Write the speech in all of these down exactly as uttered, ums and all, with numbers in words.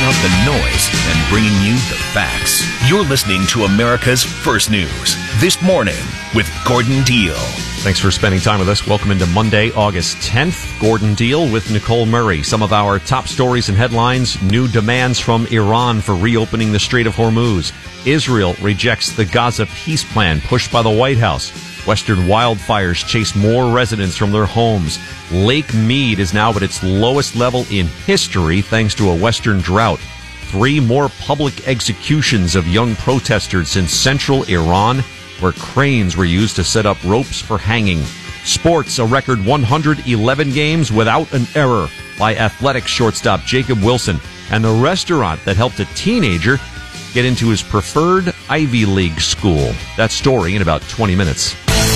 out the noise and bringing you the facts. You're listening to America's First News This Morning with Gordon Deal. Thanks for spending time with us. Welcome into Monday, August tenth. Gordon Deal with Nicole Murray. Some of our top stories and headlines. New demands from Iran for reopening the Strait of Hormuz. Israel rejects the Gaza peace plan pushed by the White House. Western wildfires chase more residents from their homes. Lake Mead is now at its lowest level in history thanks to a western drought. Three more public executions of young protesters in central Iran, where cranes were used to set up ropes for hanging. Sports, a record one hundred eleven games without an error by Athletics shortstop Jacob Wilson. And the restaurant that helped a teenager get into his preferred Ivy League school. That story in about twenty minutes.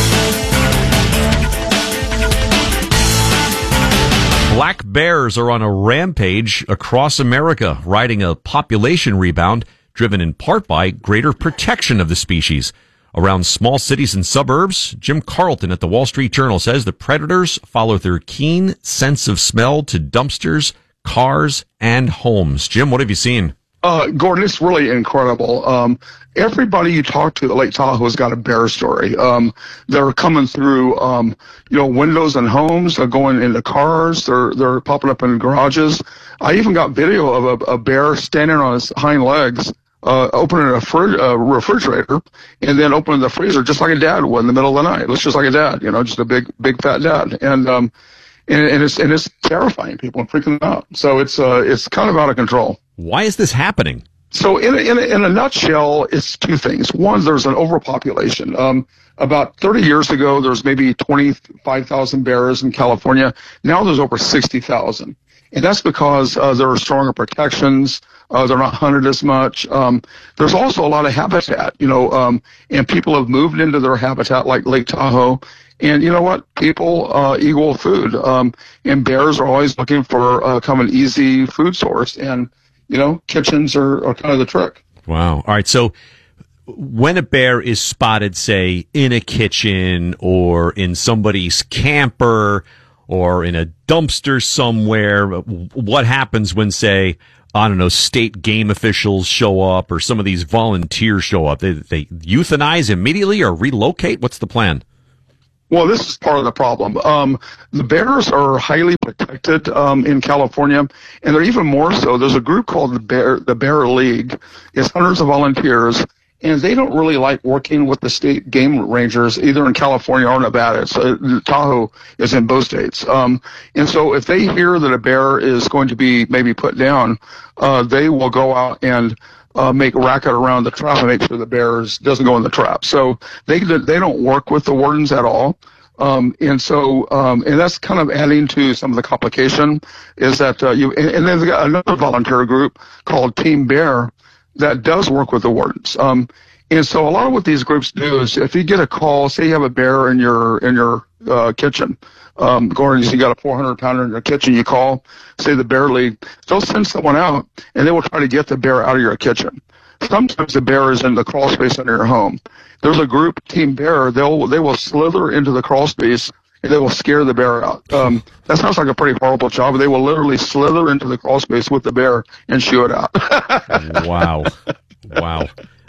Black bears are on a rampage across America, riding a population rebound driven in part by greater protection of the species. Around small cities and suburbs, Jim Carlton at the Wall Street Journal says the predators follow their keen sense of smell to dumpsters, cars, and homes. Jim, what have you seen? Uh, Gordon, it's really incredible. Um, everybody you talk to at Lake Tahoe has got a bear story. Um, they're coming through, um, you know, windows and homes. They're going into cars. They're, they're popping up in garages. I even got video of a, a bear standing on his hind legs, uh, opening a, fr- a refrigerator and then opening the freezer just like a dad would in the middle of the night. It looks just like a dad, you know, just a big, big fat dad. And, um, and, and it's, and it's terrifying people and freaking them out. So it's, uh, it's kind of out of control. Why is this happening? So in a, in, a, in a nutshell, it's two things. One, there's an overpopulation. Um, about thirty years ago, there's maybe twenty-five thousand bears in California. Now there's over sixty thousand. And that's because uh, there are stronger protections. Uh, they're not hunted as much. Um, there's also a lot of habitat, you know, um, and people have moved into their habitat like Lake Tahoe. And you know what? People uh, equal food. Um, and bears are always looking for uh, kind of an easy food source. And you know, kitchens are, are kind of the trick. Wow. All right. So when a bear is spotted, say, in a kitchen or in somebody's camper or in a dumpster somewhere, what happens when, say, I don't know, state game officials show up or some of these volunteers show up? They, they euthanize immediately or relocate? What's the plan? Well, this is part of the problem. Um, the bears are highly protected um, in California, and they're even more so. There's a group called the Bear, the Bear League. It's hundreds of volunteers, and they don't really like working with the state game rangers, either in California or Nevada. So Tahoe is in both states. Um, and so if they hear that a bear is going to be maybe put down, uh, they will go out and Uh, make racket around the trap and make sure the bears doesn't go in the trap. So they they don't work with the wardens at all. Um, and so, um, and that's kind of adding to some of the complication is that, uh, you, and, and then they've got another volunteer group called Team Bear that does work with the wardens. Um, and so a lot of what these groups do is if you get a call, say you have a bear in your, in your, uh, kitchen, um, Gordon, you got a four hundred pounder in your kitchen, you call, say the Bear League, they'll send someone out and they will try to get the bear out of your kitchen. Sometimes the bear is in the crawl space under your home. There's a group, Team Bear, they'll, they will slither into the crawl space and they will scare the bear out. Um, that sounds like a pretty horrible job. They will literally slither into the crawl space with the bear and shoo it out. Wow. Wow.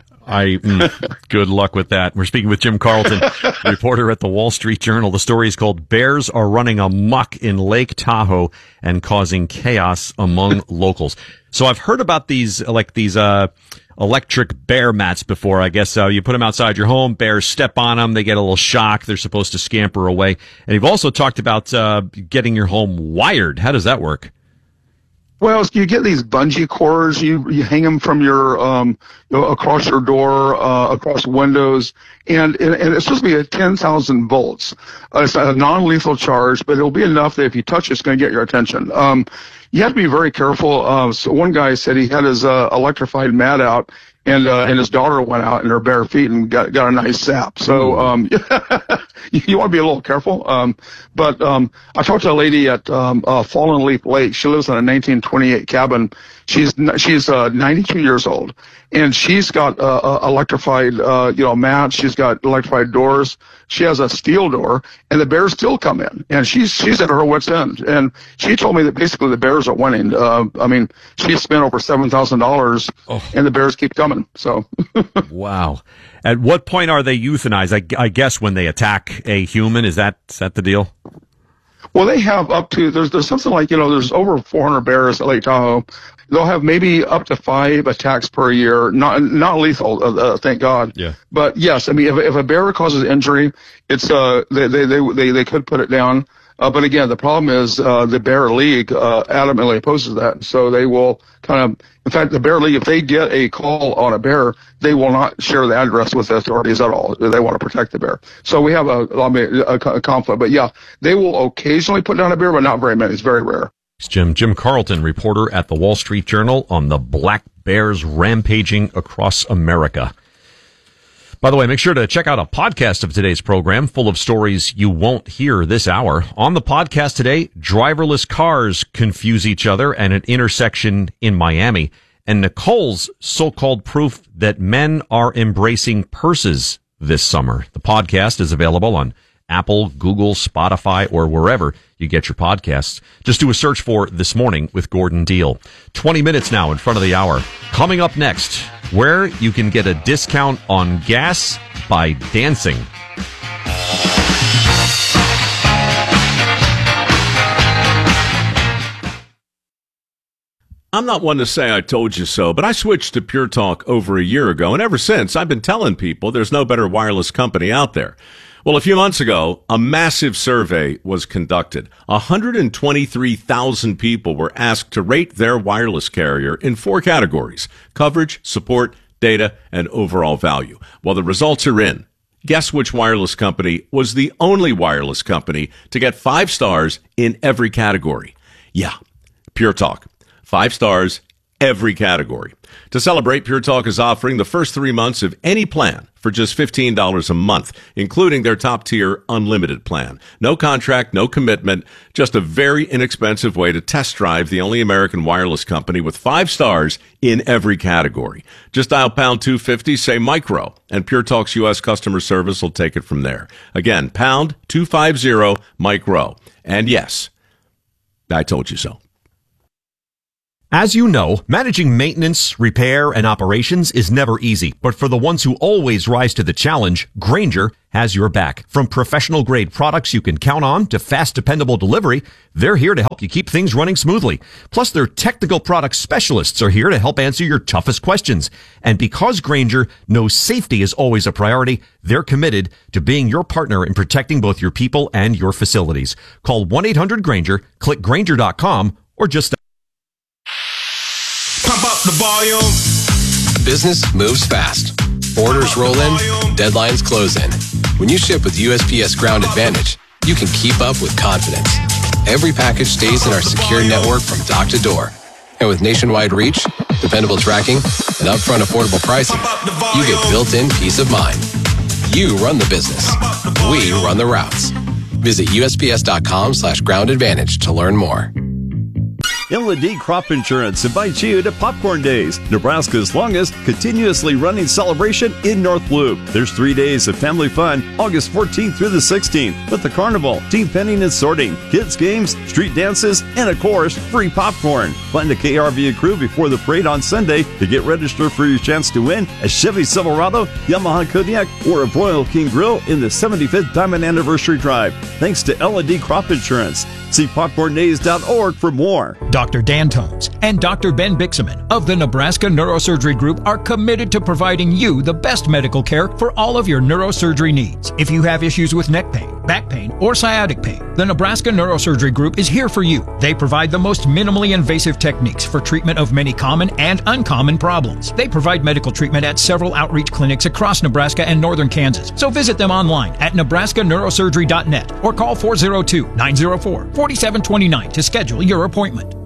I, mm, good luck with that. We're speaking with Jim Carlton, reporter at the Wall Street Journal. The story is called Bears Are Running Amok in Lake Tahoe and Causing Chaos Among Locals. So I've heard about these, like these, uh, electric bear mats before. I guess, uh, you put them outside your home, bears step on them, they get a little shock, they're supposed to scamper away. And you've also talked about, uh, getting your home wired. How does that work? Well, you get these bungee cords, you, you hang them from your, um, you know, across your door, uh, across windows, and, and, and it's supposed to be at ten thousand volts. Uh, it's a non-lethal charge, but it'll be enough that if you touch it, it's going to get your attention. Um, you have to be very careful. Uh, so one guy said he had his, uh, electrified mat out, and, uh, and his daughter went out in her bare feet and got, got a nice zap. So, um, you, you want to be a little careful. Um, but, um, I talked to a lady at, um, uh, Fallen Leaf Lake. She lives in a nineteen twenty-eight cabin. She's, she's, uh, ninety-two years old, and she's got, uh, uh electrified, uh, you know, mats. She's got electrified doors. she has a steel door, and the bears still come in, and she's she's at her wit's end. And she told me that basically the bears are winning. Uh, I mean, she spent over seven thousand dollars, oh. and the bears keep coming. So, wow. At what point are they euthanized? I, I guess when they attack a human. Is that is that the deal? Well, they have up to, there's there's something like, you know, there's over four hundred bears at Lake Tahoe. They'll have maybe up to five attacks per year, not not lethal, uh, uh, thank God. Yeah. But yes, I mean, if if a bear causes injury, it's uh they they they they, they could put it down. Uh, but again, the problem is uh, the Bear League uh, adamantly opposes that. So they will kind of, in fact, the Bear League, if they get a call on a bear, they will not share the address with the authorities at all. They want to protect the bear. So we have a, I mean, a, a conflict. But yeah, they will occasionally put down a bear, but not very many. It's very rare. It's Jim. Jim Carlton, reporter at the Wall Street Journal on the black bears rampaging across America. By the way, make sure to check out a podcast of today's program full of stories you won't hear this hour. On the podcast today, driverless cars confuse each other at an intersection in Miami, and Nicole's so-called proof that men are embracing purses this summer. The podcast is available on Apple, Google, Spotify, or wherever you get your podcasts. Just do a search for This Morning with Gordon Deal. twenty minutes now in front of the hour. Coming up next, where you can get a discount on gas by dancing. I'm not one to say I told you so, but I switched to Pure Talk over a year ago, and ever since I've been telling people there's no better wireless company out there. Well, a few months ago, a massive survey was conducted. one hundred twenty-three thousand people were asked to rate their wireless carrier in four categories: coverage, support, data, and overall value. Well, the results are in. Guess which wireless company was the only wireless company to get five stars in every category? Yeah, Pure Talk. Five stars, every category. To celebrate, Pure Talk is offering the first three months of any plan for just fifteen dollars a month, including their top-tier unlimited plan. No contract, no commitment, just a very inexpensive way to test drive the only American wireless company with five stars in every category. Just dial pound two fifty, say micro, and Pure Talk's U S customer service will take it from there. Again, pound two fifty, micro. And yes, I told you so. As you know, managing maintenance, repair, and operations is never easy. But for the ones who always rise to the challenge, Grainger has your back. From professional-grade products you can count on to fast, dependable delivery, they're here to help you keep things running smoothly. Plus, their technical product specialists are here to help answer your toughest questions. And because Grainger knows safety is always a priority, they're committed to being your partner in protecting both your people and your facilities. Call one eight hundred Grainger, click Grainger dot com, or just pump up the volume. Business moves fast. Orders roll in, deadlines close in. When you ship with U S P S Ground Advantage, you can keep up with confidence. Every package stays in our secure network from dock to door. And with nationwide reach, dependable tracking, and upfront affordable pricing, you get built-in peace of mind. You run the business. We run the routes. Visit U S P S dot com slash ground advantage to learn more. L and D Crop Insurance invites you to Popcorn Days, Nebraska's longest continuously running celebration in North Loop. There's three days of family fun, August fourteenth through the sixteenth, with the carnival, team penning and sorting, kids games, street dances, and of course, free popcorn. Find the K R V A crew before the parade on Sunday to get registered for your chance to win a Chevy Silverado, Yamaha Kodiak, or a Broil King Grill in the seventy-fifth Diamond Anniversary Drive. Thanks to L and D Crop Insurance. See popcorn days dot org for more. Doctor Dan Tomes and Doctor Ben Bixaman of the Nebraska Neurosurgery Group are committed to providing you the best medical care for all of your neurosurgery needs. If you have issues with neck pain, back pain, or sciatic pain, the Nebraska Neurosurgery Group is here for you. They provide the most minimally invasive techniques for treatment of many common and uncommon problems. They provide medical treatment at several outreach clinics across Nebraska and northern Kansas. So visit them online at nebraska neurosurgery dot net or call four oh two, nine oh four, four seven two nine to schedule your appointment.